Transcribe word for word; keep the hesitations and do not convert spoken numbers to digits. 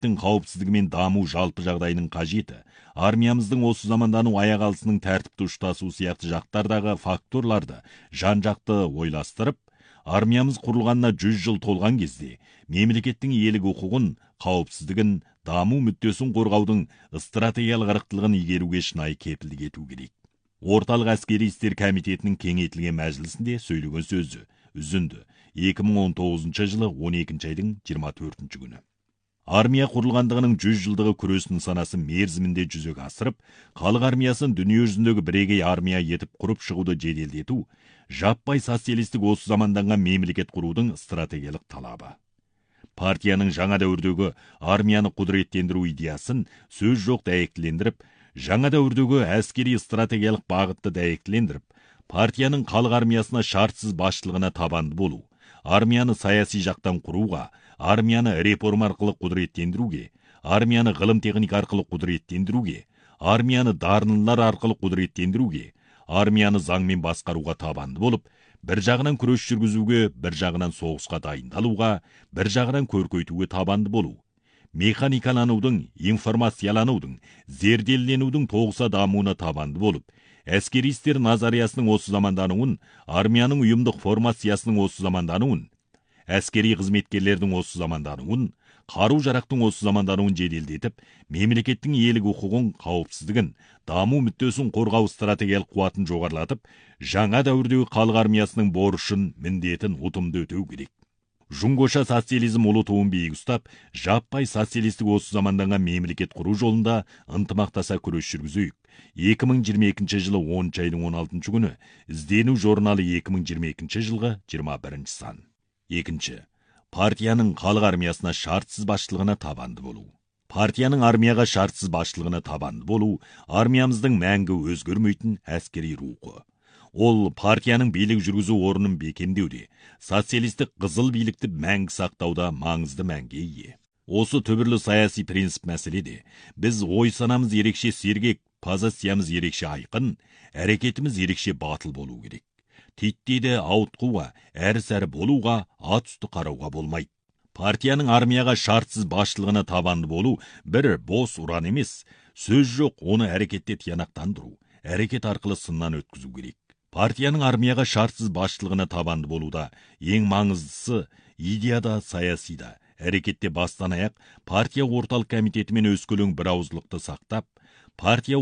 мемлекеттің қауіпсіздігі мен даму жалпы жағдайының қажеті, армиямыздың осы замандану аяқ алысының тәртіпті ұштасу сияқты жақтардағы факторларды жан-жақты ойластырып, армиямыз құрылғанына жүз жыл толған кезде мемлекеттің иелік құқығын, қауіпсіздігін, даму мүддесін қорғаудың стратегиялық ырықтылығын игеруге шынайы кепілдік ету керек. Орталық әскери істер комитетінің кеңейтілген мәжілісінде сөйлеген сөзі үзінді екі мың он тоғызыншы жылы он екінші айдың жиырма төртінші күні. Армия құрылғандығының жүз жылдығы күрес нысанасы мерзімінде жүзеге асырып, халық армиясын дүние жүзіндегі бірегей армия етіп құрып шығуды жеделдету, жаппай социалистік осы заманданған мемлекет құрудың стратегиялық талабы. Партияның жаңа дәуірдегі армияны құдыреттендіру идеясын сөз жоқ дәйектілендіріп, жаңа дәуірдегі әскери стратегиялық бағытты дәйектілендіріп, партияның халық армиясына шартсыз басшылығына табанды болу, армияны саяси жақтан құруға, армияны реформа арқылы құдыреттендіруге, армияны ғылым техника арқылы құдыреттендіруге, армияны дарынлылар арқылы құдыреттендіруге, армияны заңмен басқаруға табанды болып, бір жағынан күрес жүргізуге, бір жағынан соғысқа дайындалуға, бір жағынан көркейтуге табанды болу, механикаланудың, информацияланудың, зерделенудің тоғыса дамуына табанды болып, әскери істер назариясының осы замандануын, армияның ұйымдық формациясының осы замандануын, әскери қызметкерлердің осы замандануын, қару-жарақтың осы замандануын жеделдетіп, мемлекеттің иелік құқығын, қауіпсіздігін, даму мүддесін қорғау стратегиялық қуатын жоғарылатып, жаңа дәуірдегі халық армиясының борышын, міндетін ұтымды өтеу керек. Жұңғоша социализм ұлы туын биік ұстап, жаппай социалистік осы заманданған мемлекет құру жолында ынтымақтаса күрес жүргізейік. екі мың жиырма екінші жылы оныншы айдың он алтыншы күні іздену журналы екі мың жиырма екінші жылғы жиырма бірінші сан. Екінші. Партияның халық армиясына шартсыз басшылығына табанды болу. Партияның армияға шартсыз басшылығына табанды болу, армиямыздың мәңгі өзгермейтін әскери рухы. Ол партияның билік жүргізу орнын бекемдеуде, социалистік қызыл билікті мәңгі сақтауда маңызды мәнге ие. Осы түбірлі саяси принцип мәселеде біз ой санамыз ерекше сергек, позициямыз ерекше айқын, әрекетіміз ерекше батыл болу керек. Титтейді ауытқуға, әрі-сәрі болуға, ат үсті қарауға болмайды. Партияның армияға шартсыз басшылығына табанды болу бір бос ұран емес, сөз жоқ, оны әрекетте тиянақтандыру, әрекет арқылы сыннан өткізу керек. Партияның армияға шартсыз басшылығына табанды болуда ең маңыздысы идеяда, саясида, әрекетте бастан аяқ партия орталық комитетімен өскелең бір ауыздылықты сақтап, партия